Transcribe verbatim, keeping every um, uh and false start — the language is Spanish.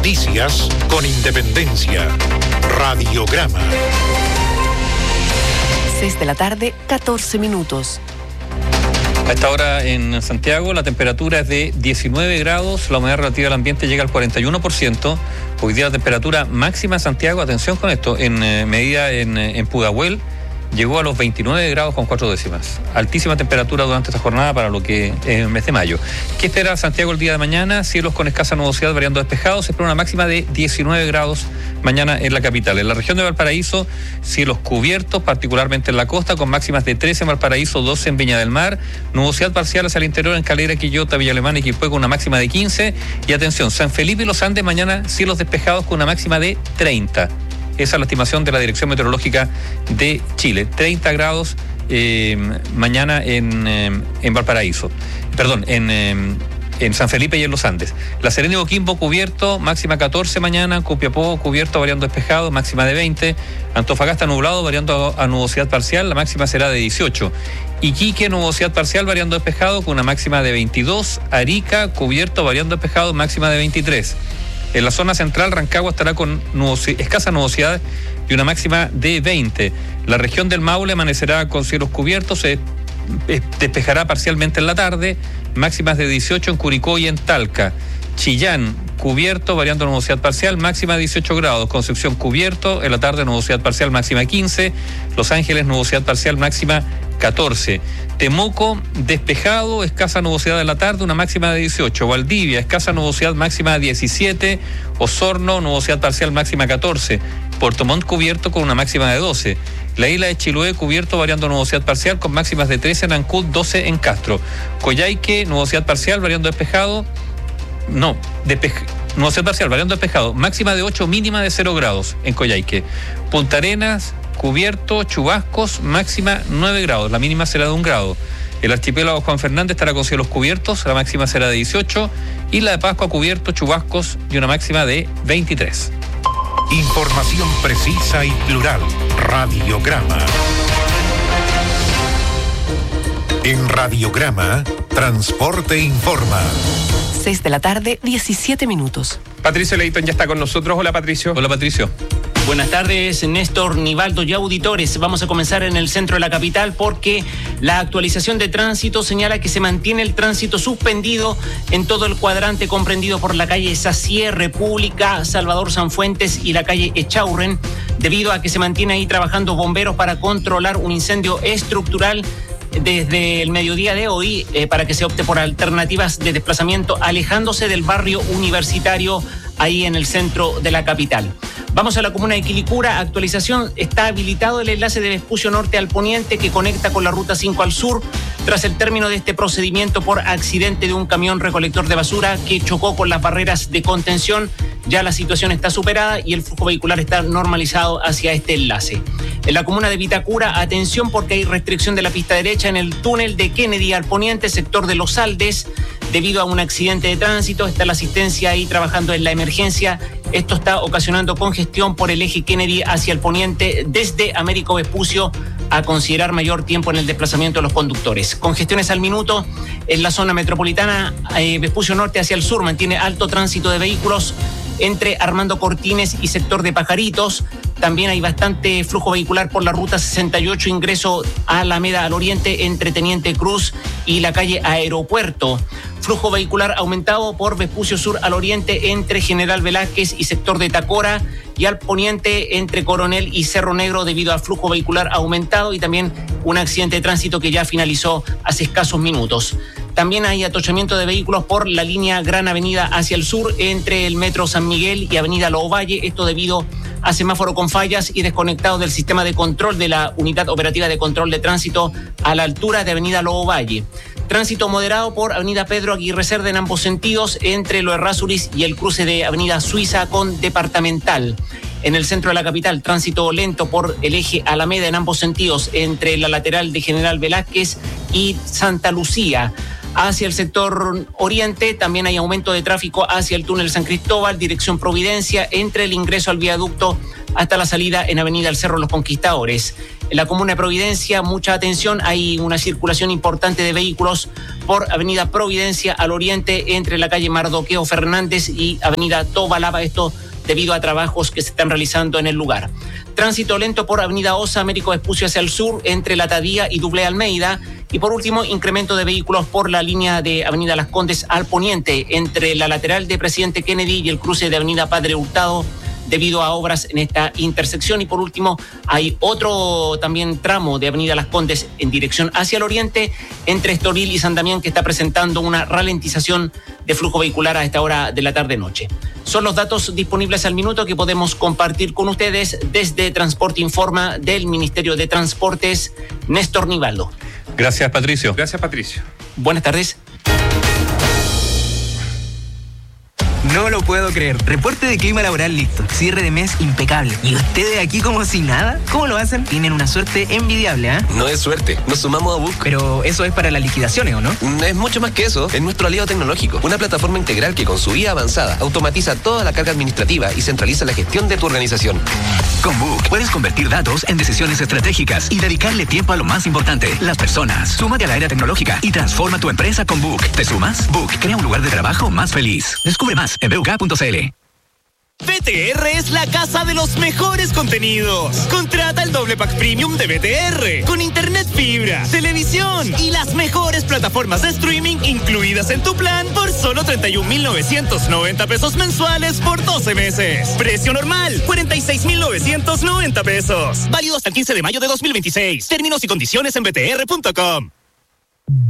Noticias con independencia. Radiograma. seis de la tarde, catorce minutos. A esta hora en Santiago la temperatura es de diecinueve grados, la humedad relativa del ambiente llega al cuarenta y uno por ciento. Hoy día la temperatura máxima en Santiago, atención con esto, en eh, medida en, en Pudahuel, llegó a los veintinueve grados con cuatro décimas. Altísima temperatura durante esta jornada para lo que es el mes de mayo. ¿Qué espera Santiago el día de mañana? Cielos con escasa nubosidad variando despejados. Se espera una máxima de diecinueve grados mañana en la capital. En la región de Valparaíso, cielos cubiertos, particularmente en la costa, con máximas de trece en Valparaíso, doce en Viña del Mar. Nubosidad parcial hacia el interior en Calera, Quillota, Villa Alemana y Quilpué con una máxima de quince. Y atención, San Felipe y Los Andes mañana cielos despejados con una máxima de treinta. Esa es la estimación de la Dirección Meteorológica de Chile. treinta grados eh, mañana en, eh, en Valparaíso. Perdón, en, eh, en San Felipe y en Los Andes. La Serena y Coquimbo cubierto, máxima catorce mañana. Copiapó cubierto, variando despejado, máxima de veinte. Antofagasta nublado, variando a, a nubosidad parcial, la máxima será de dieciocho. Iquique, nubosidad parcial, variando despejado, con una máxima de veintidós. Arica, cubierto, variando despejado, máxima de veintitrés. En la zona central, Rancagua estará con nubosidad, escasa nubosidad y una máxima de veinte. La región del Maule amanecerá con cielos cubiertos, se despejará parcialmente en la tarde, máximas de dieciocho en Curicó y en Talca. Chillán, cubierto, variando nubosidad parcial, máxima de dieciocho grados. Concepción, cubierto, en la tarde nubosidad parcial, máxima quince. Los Ángeles, nubosidad parcial, máxima catorce. Temuco, despejado, escasa nubosidad en la tarde, una máxima de dieciocho. Valdivia, escasa nubosidad, máxima de diecisiete. Osorno, nubosidad parcial, máxima catorce. Puerto Montt, cubierto con una máxima de doce. La isla de Chiloé, cubierto, variando nubosidad parcial, con máximas de trece en Ancud, doce en Castro. Coyhaique, nubosidad parcial, variando despejado. No, despeja, nubosidad parcial, variando despejado, máxima de ocho, mínima de cero grados en Coyhaique. Punta Arenas, cubierto, chubascos, máxima nueve grados, la mínima será de un grado. El archipiélago Juan Fernández estará con cielos cubiertos, la máxima será de dieciocho. Isla de Pascua, cubierto, chubascos y una máxima de veintitrés. Información precisa y plural. Radiograma. En Radiograma, Transporte Informa. seis de la tarde, diecisiete minutos. Patricio Leighton ya está con nosotros. Hola, Patricio. Hola, Patricio. Buenas tardes, Néstor, Nivaldo y auditores. Vamos a comenzar en el centro de la capital porque la actualización de tránsito señala que se mantiene el tránsito suspendido en todo el cuadrante comprendido por la calle Sacié, República, Salvador Sanfuentes y la calle Echaurren, debido a que se mantiene ahí trabajando bomberos para controlar un incendio estructural desde el mediodía de hoy, eh, para que se opte por alternativas de desplazamiento alejándose del barrio universitario ahí en el centro de la capital. Vamos a la comuna de Quilicura. Actualización: está habilitado el enlace de Vespucio Norte al poniente que conecta con la ruta cinco al sur tras el término de este procedimiento por accidente de un camión recolector de basura que chocó con las barreras de contención. Ya la situación está superada y el flujo vehicular está normalizado hacia este enlace. En la comuna de Vitacura, atención porque hay restricción de la pista derecha en el túnel de Kennedy al poniente, sector de Los Aldes, debido a un accidente de tránsito. Está la asistencia ahí trabajando en la emergencia. Esto está ocasionando congestión por el eje Kennedy hacia el poniente desde Américo Vespucio, a considerar mayor tiempo en el desplazamiento de los conductores. Congestiones al minuto en la zona metropolitana. eh, Vespucio Norte hacia el sur mantiene alto tránsito de vehículos entre Armando Cortines y sector de Pajaritos. También hay bastante flujo vehicular por la ruta sesenta y ocho, ingreso a Alameda al oriente entre Teniente Cruz y la calle Aeropuerto. Flujo vehicular aumentado por Vespucio Sur al oriente entre General Velázquez y sector de Tacora, y al poniente entre Coronel y Cerro Negro debido al flujo vehicular aumentado y también un accidente de tránsito que ya finalizó hace escasos minutos. También hay atochamiento de vehículos por la línea Gran Avenida hacia el sur entre el Metro San Miguel y Avenida Loovalle, esto debido a semáforo con fallas y desconectado del sistema de control de la Unidad Operativa de Control de Tránsito a la altura de Avenida Loovalle. Tránsito moderado por Avenida Pedro Aguirre Cerda en ambos sentidos entre Lo Errázuriz y el cruce de Avenida Suiza con Departamental. En el centro de la capital, tránsito lento por el eje Alameda en ambos sentidos entre la lateral de General Velázquez y Santa Lucía. Hacia el sector oriente también hay aumento de tráfico hacia el túnel San Cristóbal, dirección Providencia, entre el ingreso al viaducto hasta la salida en Avenida El Cerro Los Conquistadores. En la comuna de Providencia, mucha atención, hay una circulación importante de vehículos por Avenida Providencia al oriente entre la calle Mardoqueo Fernández y Avenida Tobalaba, esto debido a trabajos que se están realizando en el lugar. Tránsito lento por Avenida Osa, Américo Vespucio hacia el sur, entre La Tadía y Dublé Almeida. Y por último, incremento de vehículos por la línea de Avenida Las Condes al poniente, entre la lateral de Presidente Kennedy y el cruce de Avenida Padre Hurtado, debido a obras en esta intersección. Y por último, hay otro también tramo de Avenida Las Condes en dirección hacia el oriente, entre Estoril y San Damián, que está presentando una ralentización de flujo vehicular a esta hora de la tarde-noche. Son los datos disponibles al minuto que podemos compartir con ustedes desde Transporte Informa del Ministerio de Transportes. Néstor Nivaldo. Gracias, Patricio. Gracias, Patricio. Buenas tardes. No lo puedo creer. Reporte de clima laboral listo. Cierre de mes impecable. ¿Y ustedes aquí como si nada? ¿Cómo lo hacen? Tienen una suerte envidiable, ¿eh? No es suerte. Nos sumamos a Book. Pero eso es para las liquidaciones, ¿o no? Es mucho más que eso. Es nuestro aliado tecnológico. Una plataforma integral que con su I A avanzada automatiza toda la carga administrativa y centraliza la gestión de tu organización. Con Book puedes convertir datos en decisiones estratégicas y dedicarle tiempo a lo más importante, las personas. Súmate a la era tecnológica y transforma tu empresa con Book. ¿Te sumas? Book crea un lugar de trabajo más feliz. Descubre más en b u k punto c l. B T R es la casa de los mejores contenidos. Contrata el doble pack premium de B T R con internet fibra, televisión y las mejores plataformas de streaming incluidas en tu plan por solo treinta y un mil novecientos noventa pesos mensuales por doce meses. Precio normal, cuarenta y seis mil novecientos noventa pesos. Válido hasta el quince de mayo de dos mil veintiséis. Términos y condiciones en b t r punto com.